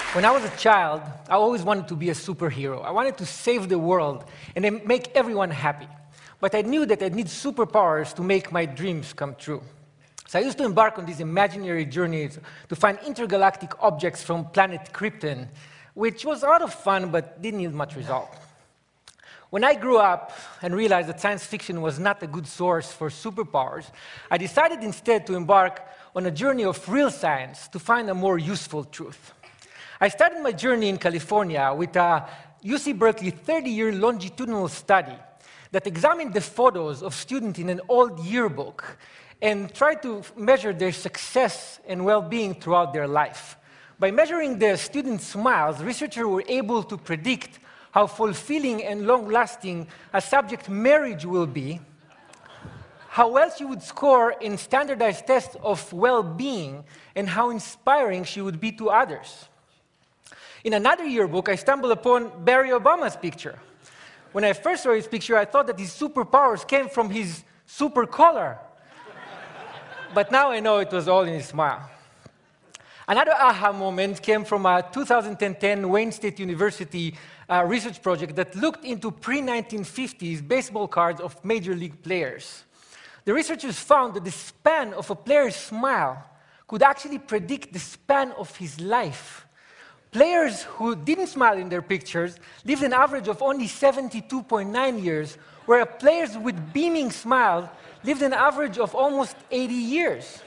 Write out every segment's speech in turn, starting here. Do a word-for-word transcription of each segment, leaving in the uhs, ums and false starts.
When I was a child, I always wanted to be a superhero. I wanted to save the world and then make everyone happy. But I knew that I'd need superpowers to make my dreams come true. So I used to embark on these imaginary journeys to find intergalactic objects from planet Krypton, which was a lot of fun but didn't yield much result. When I grew up and realized that science fiction was not a good source for superpowers, I decided instead to embark on a journey of real science to find a more useful truth. I started my journey in California with a U C Berkeley thirty-year longitudinal study that examined the photos of students in an old yearbook and tried to measure their success and well-being throughout their life. By measuring the students' smiles, researchers were able to predict how fulfilling and long-lasting a subject marriage will be, how well she would score in standardized tests of well-being, and how inspiring she would be to others. In another yearbook, I stumbled upon Barack Obama's picture. When I first saw his picture, I thought that his superpowers came from his super collar. But now I know it was all in his smile. Another aha moment came from a two thousand ten Wayne State University uh, research project that looked into pre nineteen fifties baseball cards of major league players. The researchers found that the span of a player's smile could actually predict the span of his life. Players who didn't smile in their pictures lived an average of only seventy-two point nine years, where players with beaming smiles lived an average of almost eighty years.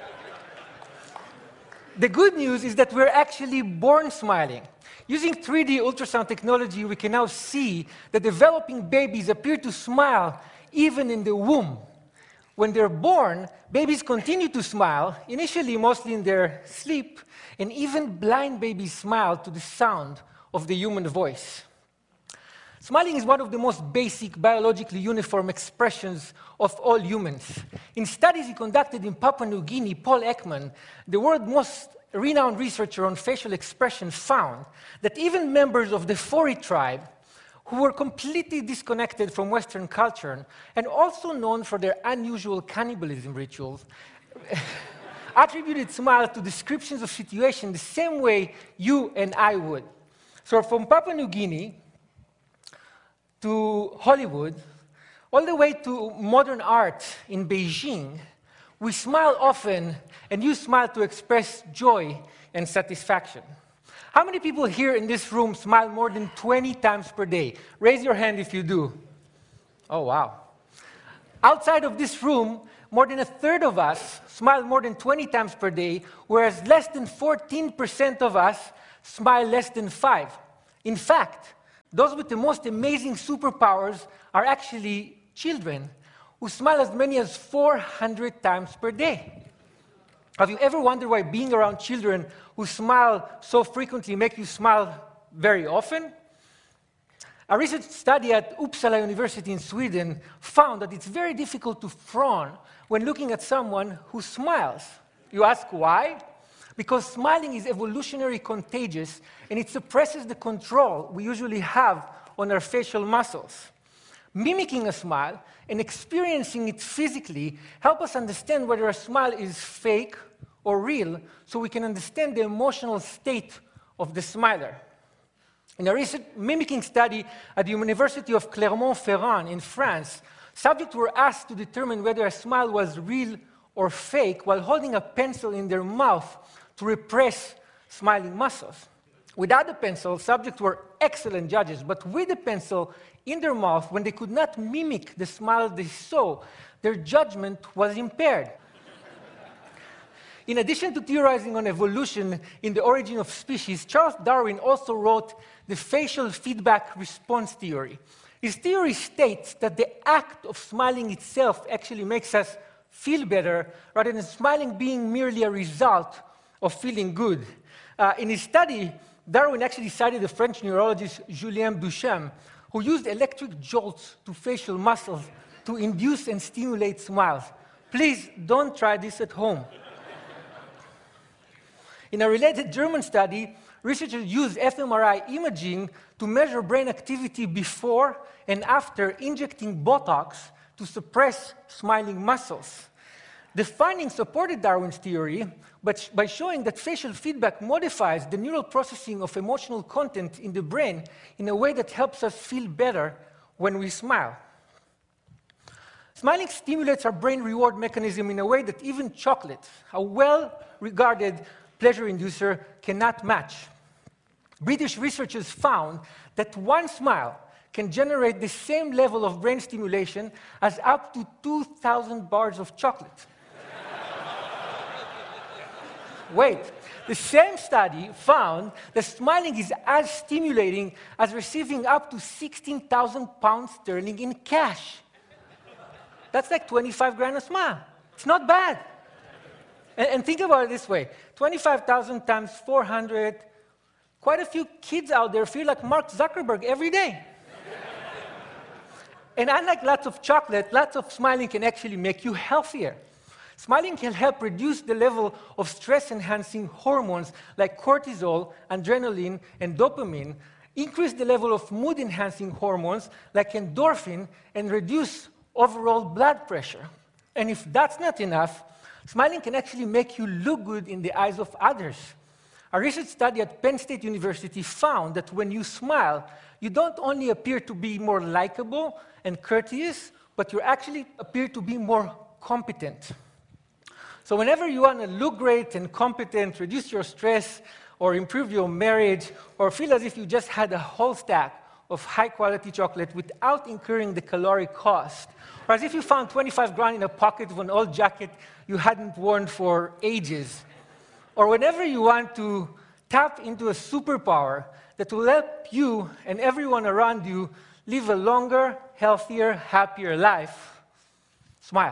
The good news is that we're actually born smiling. Using three D ultrasound technology, we can now see that developing babies appear to smile even in the womb. When they're born, babies continue to smile, initially mostly in their sleep, and even blind babies smile to the sound of the human voice. Smiling is one of the most basic biologically uniform expressions of all humans. In studies he conducted in Papua New Guinea, Paul Ekman, the world's most renowned researcher on facial expression, found that even members of the Fori tribe, who were completely disconnected from Western culture and also known for their unusual cannibalism rituals, attributed smiles to descriptions of situations the same way you and I would. So from Papua New Guinea to Hollywood, all the way to modern art in Beijing, we smile often and use smile to express joy and satisfaction. How many people here in this room smile more than twenty times per day? Raise your hand if you do. Oh, wow. Outside of this room, more than a third of us smile more than twenty times per day, whereas less than fourteen percent of us smile less than five. In fact, those with the most amazing superpowers are actually children, who smile as many as four hundred times per day. Have you ever wondered why being around children who smile so frequently make you smile very often? A research study at Uppsala University in Sweden found that it's very difficult to frown when looking at someone who smiles. You ask why? Because smiling is evolutionarily contagious, and it suppresses the control we usually have on our facial muscles. Mimicking a smile and experiencing it physically help us understand whether a smile is fake or real, so we can understand the emotional state of the smiler. In a recent mimicking study at the University of Clermont-Ferrand in France, subjects were asked to determine whether a smile was real or fake while holding a pencil in their mouth to repress smiling muscles. Without the pencil, subjects were excellent judges, but with the pencil in their mouth, when they could not mimic the smile they saw, their judgment was impaired. In addition to theorizing on evolution in the origin of species, Charles Darwin also wrote the facial feedback response theory. His theory states that the act of smiling itself actually makes us feel better, rather than smiling being merely a result of feeling good. Uh, in his study, Darwin actually cited the French neurologist Julien Duchamp, who used electric jolts to facial muscles to induce and stimulate smiles. Please don't try this at home. In a related German study, researchers used f M R I imaging to measure brain activity before and after injecting Botox to suppress smiling muscles. The findings supported Darwin's theory, but sh by showing that facial feedback modifies the neural processing of emotional content in the brain in a way that helps us feel better when we smile. Smiling stimulates our brain reward mechanism in a way that even chocolate, a well-regarded pleasure inducer, cannot match. British researchers found that one smile can generate the same level of brain stimulation as up to two thousand bars of chocolate. Wait, the same study found that smiling is as stimulating as receiving up to sixteen thousand pounds sterling in cash. That's like twenty-five grand a smile. It's not bad. And, and think about it this way, twenty-five thousand times four hundred, quite a few kids out there feel like Mark Zuckerberg every day. And unlike lots of chocolate, lots of smiling can actually make you healthier. Smiling can help reduce the level of stress-enhancing hormones like cortisol, adrenaline, and dopamine, increase the level of mood-enhancing hormones like endorphin, and reduce overall blood pressure. And if that's not enough, smiling can actually make you look good in the eyes of others. A research study at Penn State University found that when you smile, you don't only appear to be more likable and courteous, but you actually appear to be more competent. So whenever you want to look great and competent, reduce your stress, or improve your marriage, or feel as if you just had a whole stack of high-quality chocolate without incurring the caloric cost, or as if you found twenty-five grand in a pocket of an old jacket you hadn't worn for ages, or whenever you want to tap into a superpower that will help you and everyone around you live a longer, healthier, happier life, smile.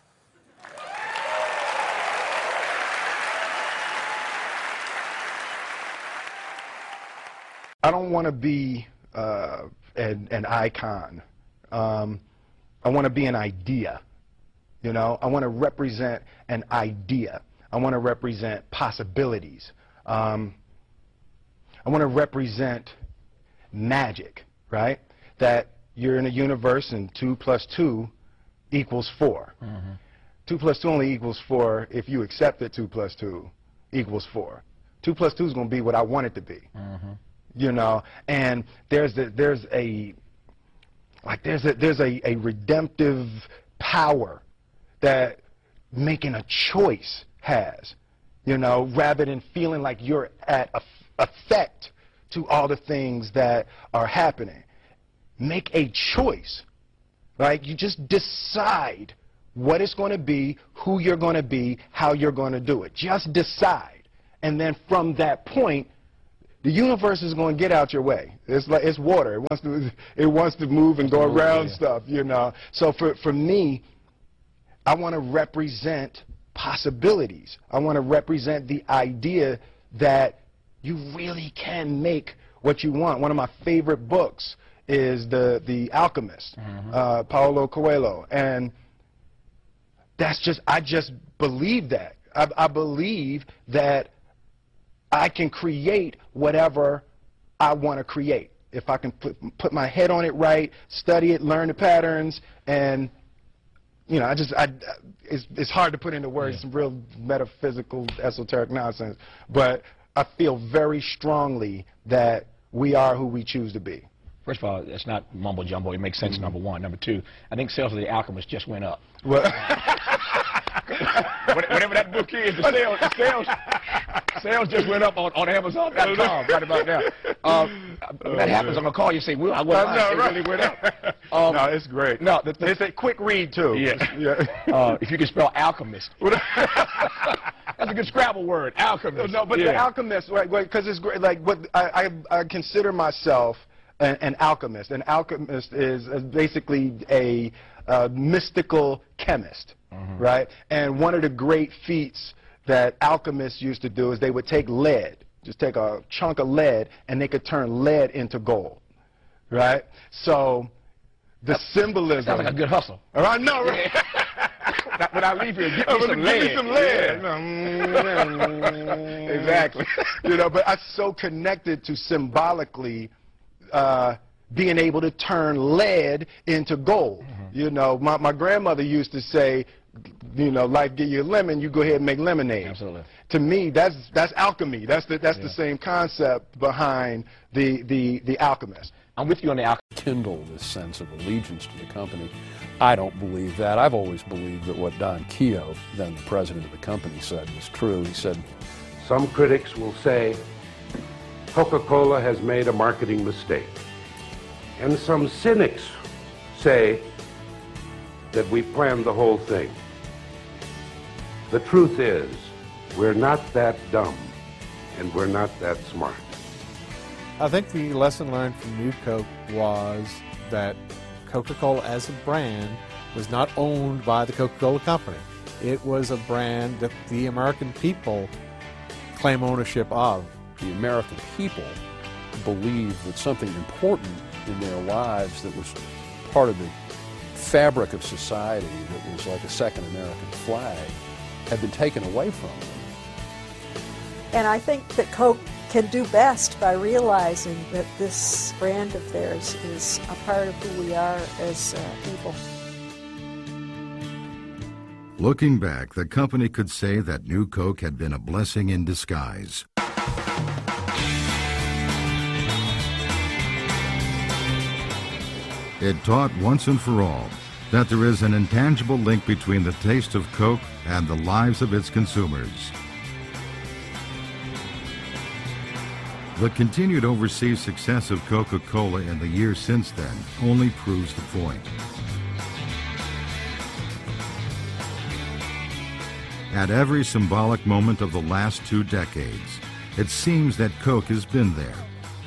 I don't want to be uh, an, an icon. Um, I want to be an idea. You know, I want to represent an idea. I want to represent possibilities. Um, I want to represent magic, right? That you're in a universe and two plus two equals four. Mm-hmm. Two plus two only equals four if you accept that two plus two equals four. Two plus two is going to be what I want it to be. Mm-hmm. You know, and there's the, there's a like there's a there's a, a redemptive power that making a choice has, you know, rather than feeling like you're at a, effect to all the things that are happening. Make a choice, right? You just decide what it's going to be, who you're going to be, how you're going to do it. Just decide, and then from that point, the universe is going to get out your way. It's like it's water. It wants to it wants to move and go around stuff, you know. So for for me, I want to represent possibilities. I want to represent the idea that you really can make what you want. One of my favorite books is the the Alchemist, mm-hmm. uh, Paulo Coelho, and that's just I just believe that. I, I believe that I can create whatever I want to create. If I can put, put my head on it right, study it, learn the patterns, and, you know, I just, I, it's, it's hard to put into words, yeah. Some real metaphysical, esoteric nonsense, but I feel very strongly that we are who we choose to be. First of all, it's not mumbo jumbo. It makes sense, mm-hmm. number one. Number two, I think sales of The Alchemist just went up. Well, whatever that book is, the sales, the sales, sales just went up on, on Amazon dot com right about now. Um, when that happens, I'm going to call you and say, well, I went no, it right. really went up. Um, no, it's great. No, the, the, it's a quick read, too. Yes. Yeah. Uh, if you can spell alchemist. That's a good Scrabble word, alchemist. No, but yeah. the alchemist, right, because it's great. Like, what I, I, I consider myself an, an alchemist. An alchemist is, is basically a uh, mystical chemist, mm-hmm. right? And one of the great feats that alchemists used to do is they would take lead, just take a chunk of lead, and they could turn lead into gold, right? So the that, symbolism. Sounds like a good hustle. I know, right? Yeah. When I leave here, get me some give lead. Me some lead. Yeah. Exactly. You know, but I'm so connected to symbolically uh, being able to turn lead into gold. Mm-hmm. You know, my, my grandmother used to say, you know, life give you a lemon, you go ahead and make lemonade. Absolutely. To me, that's that's alchemy. That's the that's Yeah. the same concept behind the the the alchemist. I'm with you on the alcohol. Kindle this sense of allegiance to the company. I don't believe that. I've always believed that what Don Keough, then the president of the company, said was true. He said, some critics will say Coca-Cola has made a marketing mistake. And some cynics say that we planned the whole thing. The truth is, we're not that dumb, and we're not that smart. I think the lesson learned from New Coke was that Coca-Cola as a brand was not owned by the Coca-Cola Company. It was a brand that the American people claim ownership of. the American people believed that something important in their lives that was part of the fabric of society, that was like a second American flag, had been taken away from them. And I think that Coke can do best by realizing that this brand of theirs is a part of who we are as uh, people. Looking back, the company could say that New Coke had been a blessing in disguise. It taught once and for all that there is an intangible link between the taste of Coke and the lives of its consumers. The continued overseas success of Coca-Cola in the years since then only proves the point. At every symbolic moment of the last two decades, it seems that Coke has been there.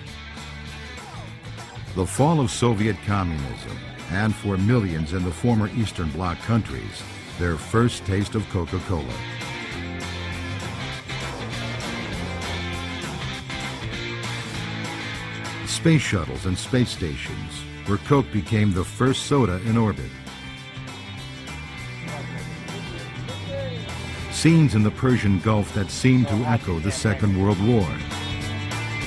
The fall of Soviet communism, and for millions in the former Eastern Bloc countries, their first taste of Coca-Cola. Space shuttles and space stations, where Coke became the first soda in orbit. Scenes in the Persian Gulf that seemed to echo the Second World War.